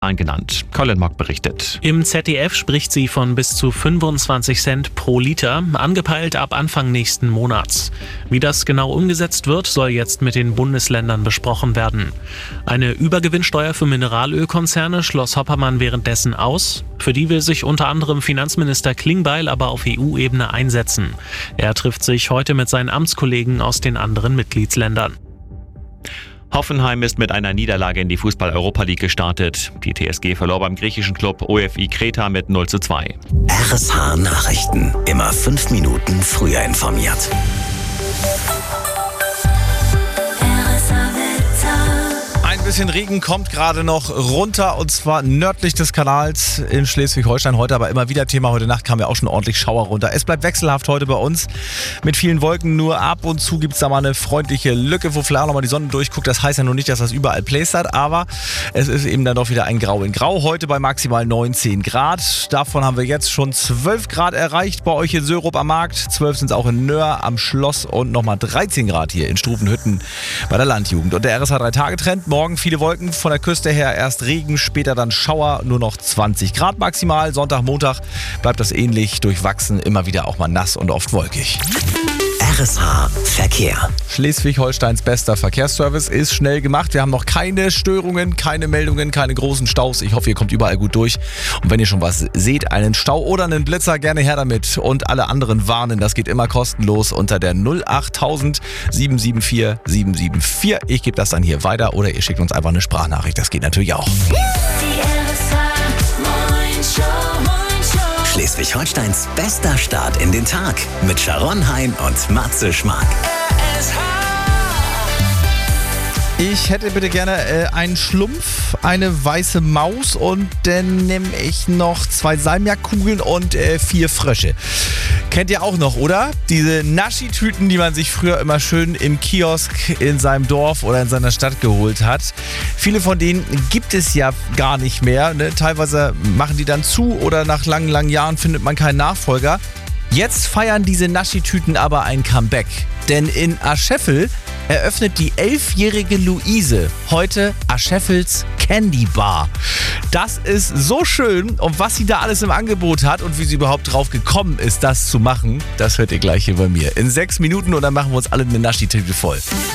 genannt. Colin Mock berichtet. Im ZDF spricht sie von bis zu 25 Cent pro Liter, angepeilt ab Anfang nächsten Monats. Wie das genau umgesetzt wird, soll jetzt mit den Bundesländern besprochen werden. Eine Übergewinnsteuer für Mineralölkonzerne schloss Hoppermann währenddessen aus. Für die will sich unter anderem Finanzminister Klingbeil aber auf EU-Ebene einsetzen. Er trifft sich heute mit seinen Amtskollegen aus den anderen Mitgliedsländern. Hoffenheim ist mit einer Niederlage in die Fußball-Europa League gestartet. Die TSG verlor beim griechischen Club OFI Kreta mit 0:2. RSH Nachrichten. Immer 5 Minuten früher informiert. Ein bisschen Regen kommt gerade noch runter und zwar nördlich des Kanals in Schleswig-Holstein. Heute aber immer wieder Thema. Heute Nacht kam ja auch schon ordentlich Schauer runter. Es bleibt wechselhaft heute bei uns mit vielen Wolken. Nur ab und zu gibt es da mal eine freundliche Lücke, wo vielleicht auch nochmal die Sonne durchguckt. Das heißt ja nur nicht, dass das überall Place hat, aber es ist eben dann doch wieder ein Grau in Grau. Heute bei maximal 19 Grad. Davon haben wir jetzt schon 12 Grad erreicht bei euch in Sörup am Markt. 12 sind es auch in Nöhr am Schloss und nochmal 13 Grad hier in Stufenhütten bei der Landjugend. Und der RSH 3-Tage-Trend. Morgen viele Wolken, von der Küste her erst Regen, später dann Schauer, nur noch 20 Grad maximal. Sonntag, Montag bleibt das ähnlich durchwachsen, immer wieder auch mal nass und oft wolkig. RSH Verkehr. Schleswig-Holsteins bester Verkehrsservice ist schnell gemacht. Wir haben noch keine Störungen, keine Meldungen, keine großen Staus. Ich hoffe, ihr kommt überall gut durch. Und wenn ihr schon was seht, einen Stau oder einen Blitzer, gerne her damit. Und alle anderen warnen, das geht immer kostenlos unter der 08000 774 774. Ich gebe das dann hier weiter oder ihr schickt uns einfach eine Sprachnachricht. Das geht natürlich auch. Schleswig-Holsteins bester Start in den Tag mit Sharon Hein und Matze Schmark. Ich hätte bitte gerne einen Schlumpf, eine weiße Maus und dann nehme ich noch 2 Salmiakkugeln und 4 Frösche. Kennt ihr auch noch, oder? Diese Naschi-Tüten, die man sich früher immer schön im Kiosk in seinem Dorf oder in seiner Stadt geholt hat. Viele von denen gibt es ja gar nicht mehr. Ne? Teilweise machen die dann zu oder nach langen, langen Jahren findet man keinen Nachfolger. Jetzt feiern diese Naschi-Tüten aber ein Comeback. Denn in Ascheffel eröffnet die 11-jährige Luise heute Ascheffels Candy Bar. Das ist so schön und was sie da alles im Angebot hat und wie sie überhaupt drauf gekommen ist, das zu machen, das hört ihr gleich hier bei mir. In 6 Minuten und dann machen wir uns alle eine Naschi-Tüte voll.